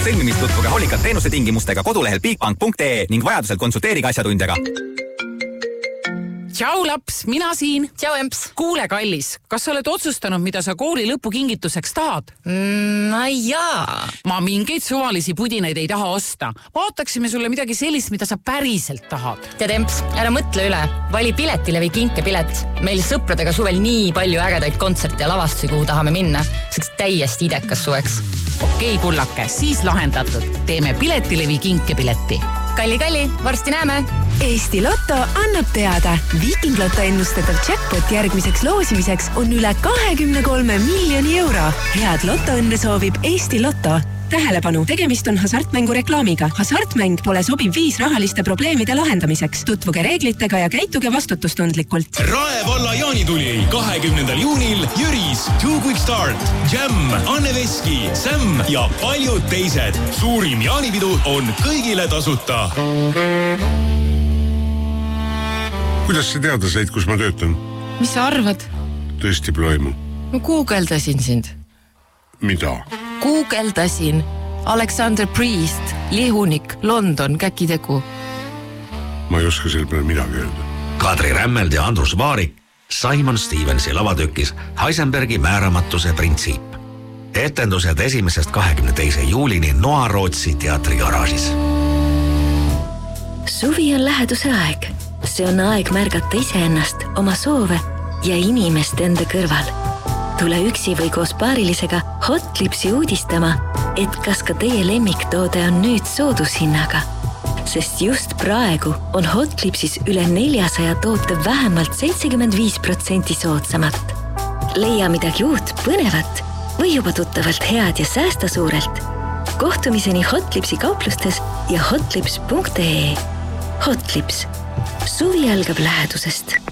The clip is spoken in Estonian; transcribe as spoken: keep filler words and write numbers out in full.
sõlmimist tutvuge Holikat teenuse tingimustega kodulehel bigbank punkt ee ning vajadusel konsulteeriga asjatundjaga. Tšau laps, mina siin. Tšau emps. Kuule kallis, kas sa oled otsustanud, mida sa kooli lõpukingituseks tahad? Mm, no jaa. Ma mingeid suvalisi pudinaid ei taha osta. Vaataksime sulle midagi sellist, mida sa päriselt tahad. Tead emps, ära mõtle üle. Vali Piletilevi kinkepilet. Meil sõpradega suvel nii palju ägedaid kontserte ja lavastusi, kuhu tahame minna. Seks täiesti idekas suveks. Okei, kullake, siis lahendatud. Teeme Piletilevi kinkepileti. Kalli-kalli, varsti näeme. Eesti Lotto annab teada. Viiking Lotto ennustatav jackpot järgmiseks loosimiseks on üle kahekümne kolme miljoni euro. Head Lotto õnne soovib Eesti Lotto. Tähelepanu, tegemist on hasartmängu reklaamiga. Hasartmäng pole sobiv viis rahaliste probleemide lahendamiseks. Tutvuge reeglitega ja käituge vastutustundlikult. Rae valla jaanituli kahekümnendal juunil Jüris, Two Quick Start, Jam, Anne Veski, Sam ja paljud teised. Suurim jaanipidu on kõigile tasuta. Kuidas sa teada said, kus ma töötan? Mis sa arvad? Tõesti ploimu. Ma guugeldasin sind. Mida? Guugeldasin. Alexander Priest, Lihunik, London, käkitegu. Ma ei oska selle peale midagi öelda. Kadri Rämmeld ja Andrus Vaarik Simon Stevensi lavatükis Heisenbergi määramatuse printsiip. Etendused esimesest kahekümne teise juulini Noa Rootsi teatri garaažis. Suvi on läheduse aeg. See on aeg märgata iseennast, oma soove ja inimest enda kõrval. Tule üksi või koos paarilisega Hotlipsi uudistama, et kas ka teie lemmiktoode on nüüd soodushinnaga. Sest just praegu on Hotlipsis üle neljasaja toote vähemalt seitsekümmend viis protsenti soodsamat. Leia midagi uut, põnevat või juba tuttavalt head ja säästa suurelt. Kohtumiseni Hotlipsi kauplustes ja hotlips punkt ee. Hotlips. Suvi algab lähedusest.